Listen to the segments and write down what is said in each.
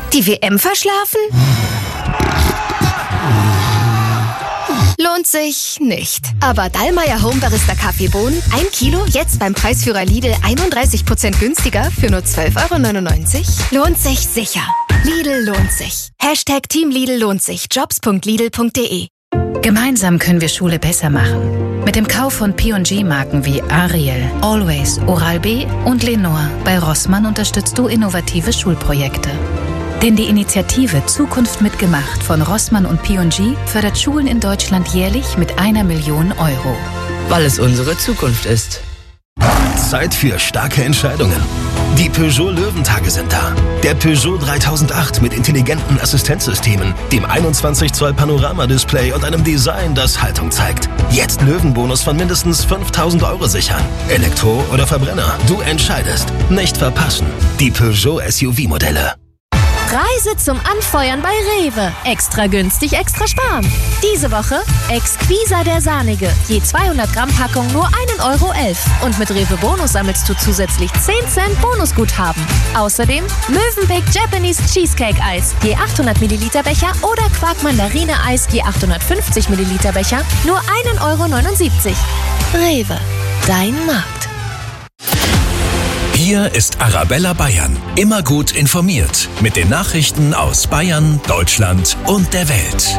Die WM verschlafen? Lohnt sich nicht. Aber Dallmayr Home Barista Kaffeebohnen, 1 Kilo, jetzt beim Preisführer Lidl 31% günstiger für nur 12,99 €? Lohnt sich sicher. Lidl lohnt sich. Team Lidl lohnt sich. Jobs.lidl.de. Gemeinsam können wir Schule besser machen. Mit dem Kauf von P&G-Marken wie Ariel, Always, Oral-B und Lenore bei Rossmann unterstützt du innovative Schulprojekte. Denn die Initiative Zukunft mitgemacht von Rossmann und P&G fördert Schulen in Deutschland jährlich mit 1 Million €. Weil es unsere Zukunft ist. Zeit für starke Entscheidungen. Die Peugeot Löwentage sind da. Der Peugeot 3008 mit intelligenten Assistenzsystemen, dem 21 Zoll Panoramadisplay und einem Design, das Haltung zeigt. Jetzt Löwenbonus von mindestens 5.000 € sichern. Elektro oder Verbrenner, du entscheidest. Nicht verpassen. Die Peugeot SUV-Modelle. Reise zum Anfeuern bei Rewe. Extra günstig, extra sparen. Diese Woche Exquisa der Sahnige. Je 200 Gramm Packung nur 1,11 €. Und mit Rewe Bonus sammelst du zusätzlich 10 Cent Bonusguthaben. Außerdem Mövenpick Japanese Cheesecake Eis. Je 800 Milliliter Becher oder Quark Mandarine Eis je 850 Milliliter Becher nur 1,79 €. Rewe. Dein Markt. Hier ist Arabella Bayern. Immer gut informiert. Mit den Nachrichten aus Bayern, Deutschland und der Welt.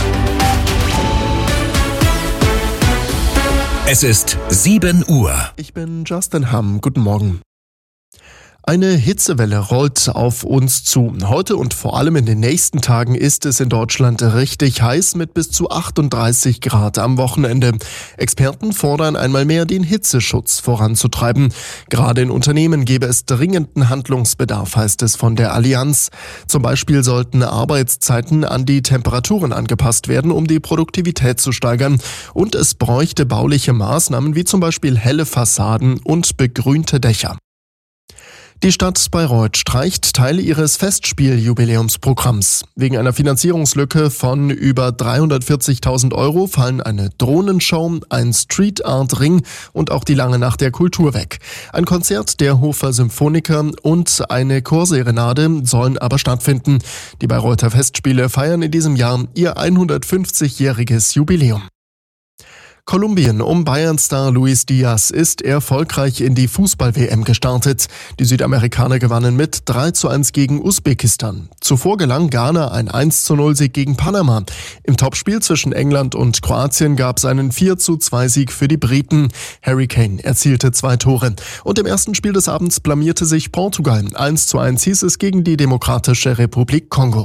Es ist 7 Uhr. Ich bin Justin Hamm. Guten Morgen. Eine Hitzewelle rollt auf uns zu. Heute und vor allem in den nächsten Tagen ist es in Deutschland richtig heiß mit bis zu 38 Grad am Wochenende. Experten fordern einmal mehr, den Hitzeschutz voranzutreiben. Gerade in Unternehmen gäbe es dringenden Handlungsbedarf, heißt es von der Allianz. Zum Beispiel sollten Arbeitszeiten an die Temperaturen angepasst werden, um die Produktivität zu steigern. Und es bräuchte bauliche Maßnahmen wie zum Beispiel helle Fassaden und begrünte Dächer. Die Stadt Bayreuth streicht Teile ihres Festspieljubiläumsprogramms. Wegen einer Finanzierungslücke von über 340.000 € fallen eine Drohnenshow, ein Street Art Ring und auch die Lange Nacht der Kultur weg. Ein Konzert der Hofer Symphoniker und eine Chorserenade sollen aber stattfinden. Die Bayreuther Festspiele feiern in diesem Jahr ihr 150-jähriges Jubiläum. Kolumbien um Bayern-Star Luis Diaz ist erfolgreich in die Fußball-WM gestartet. Die Südamerikaner gewannen mit 3:1 gegen Usbekistan. Zuvor gelang Ghana ein 1:0-Sieg gegen Panama. Im Topspiel zwischen England und Kroatien gab es einen 4:2-Sieg für die Briten. Harry Kane erzielte 2 Tore. Und im ersten Spiel des Abends blamierte sich Portugal. 1:1 hieß es gegen die Demokratische Republik Kongo.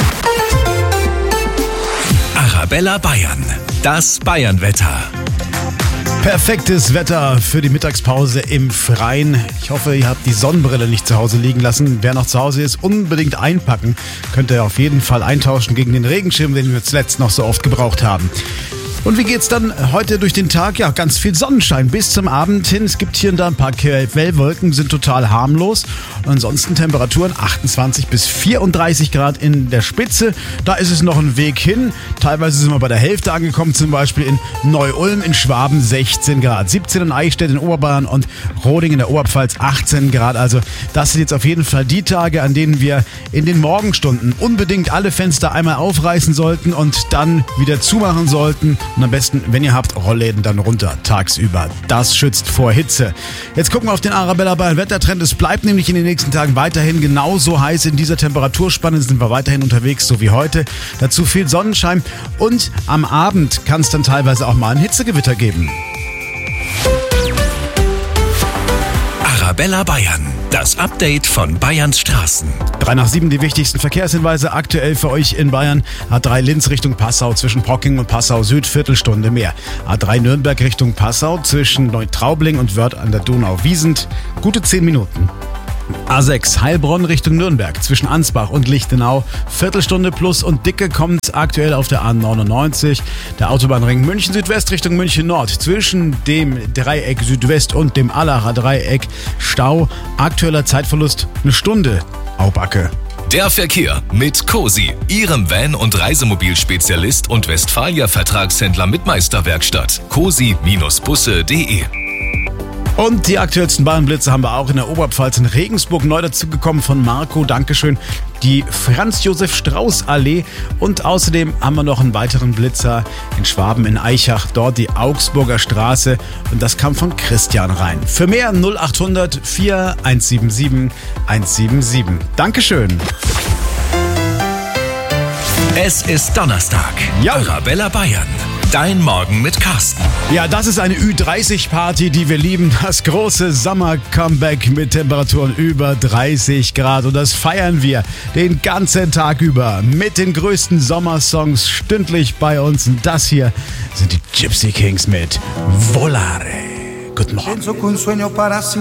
Arabella Bayern. Das Bayernwetter. Perfektes Wetter für die Mittagspause im Freien. Ich hoffe, ihr habt die Sonnenbrille nicht zu Hause liegen lassen. Wer noch zu Hause ist, unbedingt einpacken. Könnt ihr auf jeden Fall eintauschen gegen den Regenschirm, den wir zuletzt noch so oft gebraucht haben. Und wie geht's dann heute durch den Tag? Ja, ganz viel Sonnenschein bis zum Abend hin. Es gibt hier und da ein paar Quellwolken, sind total harmlos. Und ansonsten Temperaturen 28 bis 34 Grad in der Spitze. Da ist es noch ein Weg hin. Teilweise sind wir bei der Hälfte angekommen, zum Beispiel in Neu-Ulm in Schwaben 16 Grad. 17 in Eichstätt in Oberbayern und Roding in der Oberpfalz 18 Grad. Also das sind jetzt auf jeden Fall die Tage, an denen wir in den Morgenstunden unbedingt alle Fenster einmal aufreißen sollten und dann wieder zumachen sollten. Und am besten, wenn ihr habt, Rollläden dann runter tagsüber. Das schützt vor Hitze. Jetzt gucken wir auf den Arabella Bayern Wettertrend. Es bleibt nämlich in den nächsten Tagen weiterhin genauso heiß. In dieser Temperaturspanne sind wir weiterhin unterwegs, so wie heute. Dazu viel Sonnenschein und am Abend kann es dann teilweise auch mal ein Hitzegewitter geben. Arabella Bayern. Das Update von Bayerns Straßen. 7:03, die wichtigsten Verkehrshinweise aktuell für euch in Bayern. A3 Linz Richtung Passau zwischen Pocking und Passau Süd, Viertelstunde mehr. A3 Nürnberg Richtung Passau zwischen Neutraubling und Wörth an der Donau-Wiesent, gute 10 Minuten. A6 Heilbronn Richtung Nürnberg zwischen Ansbach und Lichtenau, Viertelstunde plus und Dicke kommt aktuell auf der A99. Der Autobahnring München Südwest Richtung München Nord zwischen dem Dreieck Südwest und dem Allacher Dreieck Stau. Aktueller Zeitverlust 1 Stunde. Aubacke. Der Verkehr mit Cosi, Ihrem Van- und Reisemobilspezialist und Westfalia-Vertragshändler mit Meisterwerkstatt. cosi-busse.de Und die aktuellsten Bahnblitze haben wir auch in der Oberpfalz in Regensburg neu dazugekommen von Marco. Dankeschön. Die Franz-Josef-Strauß-Allee. Und außerdem haben wir noch einen weiteren Blitzer in Schwaben in Aichach. Dort die Augsburger Straße. Und das kam von Christian rein. Für mehr 0800 4177 177. Dankeschön. Es ist Donnerstag. Ja. Arabella Bayern. Dein Morgen mit Carsten. Ja, das ist eine Ü30-Party, die wir lieben. Das große Sommer-Comeback mit Temperaturen über 30 Grad. Und das feiern wir den ganzen Tag über mit den größten Sommersongs stündlich bei uns. Und das hier sind die Gypsy Kings mit Volare. Guten Morgen.